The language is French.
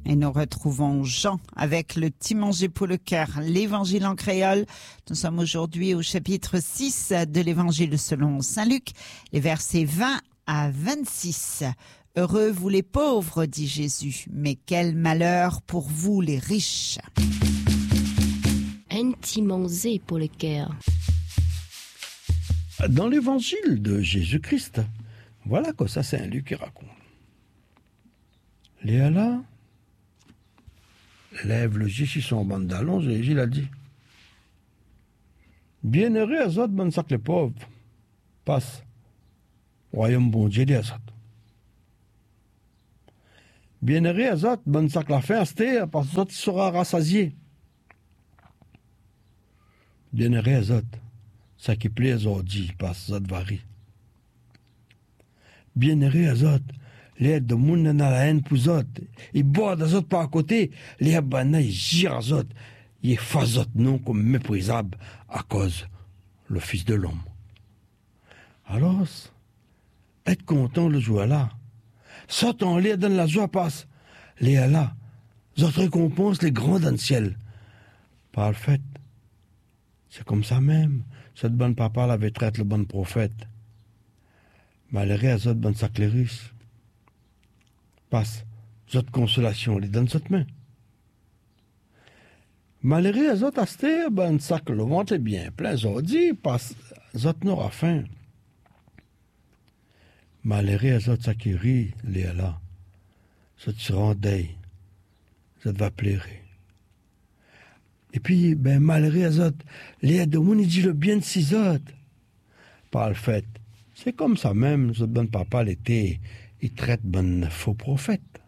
Et nous retrouvons Jean avec le petit manger pour le cœur, l'évangile en créole. Nous sommes aujourd'hui au chapitre 6 de l'évangile selon Saint Luc, les versets 20 à 26. Heureux vous les pauvres, dit Jésus, mais quel malheur pour vous les riches. Un petit manger pour le cœur. Dans l'évangile de Jésus-Christ, voilà que ça Saint Luc qui raconte. Léa là, lève le yeux sur son pantalon, Jésus l'a dit. Bienheureux à autres, bon sac les pauvres, passe, royaume bon Dieu des autres. Bienheureux à autres, bon sac la fin, c'est parce que autres sera rassasié. Bienheureux à autres, ça qui plaît aux autres, parce que autres varie. Bienheureux à autres, les de monde dans la haine pour autres, ils boivent des autres par côté, les abana ils girent aux autres, ils font autres non comme méprisables à cause le Fils de l'homme. Alors, être content le jour là, sortant les dans la joie passe, les là, autres récompenses les grands dans le ciel. Par le fait, c'est comme ça même, cette bonne papa l'avait traité le bon prophète. Malheureux à autres bonnes saclérus. Passe, cette consolation, les donne cette main. Malheureux à autres asté, ben sac le ventre est bien plein, dit, passe, autres n'aura faim. Malheureux à autres ça qui rit, les là, ça se rend deuil, ça va pleurer. Et puis, ben malheureux à autres, les de monde il dit le bien de six autres. Par le fait, c'est comme ça même, ce bon papa l'été. Il traite bon faux prophète.